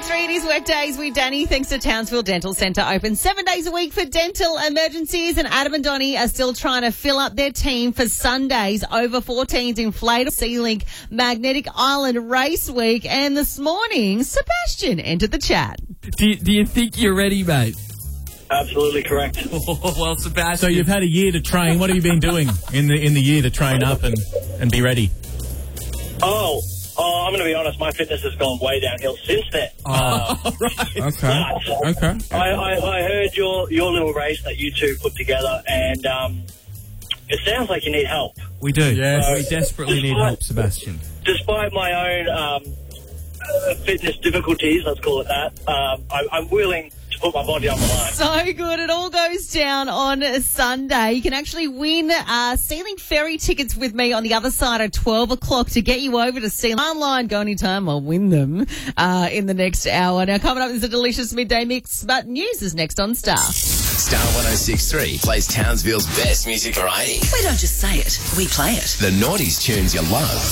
106.3, it is Workdays with Danny. Thanks to Townsville Dental Centre, open 7 days a week for dental emergencies. And Adam and Donnie are still trying to fill up their team for Sunday's over 14s inflatable Sea-Link Magnetic Island Race Week. And this morning, Sebastian entered the chat. Do you think you're ready, mate? Absolutely correct. Well, Sebastian. So you've had a year to train. What have you been doing in the year to train up and be ready? I'm going to be honest, my fitness has gone way downhill since then. Right. Okay. I heard your little race that you two put together, and it sounds like you need help. We do. Yes. We desperately need help, Sebastian. Despite my own fitness difficulties, let's call it that, I'm willing to put my body on the line. So good. It all goes down on Sunday. You can actually win Sea-Link ferry tickets with me on the other side at 12 o'clock to get you over to Sea-Link. Online, go anytime. I'll win them in the next hour. Now, coming up is a delicious midday mix, but news is next on Star. Star 106.3 plays Townsville's best music variety. We don't just say it, we play it. The noughties tunes you love.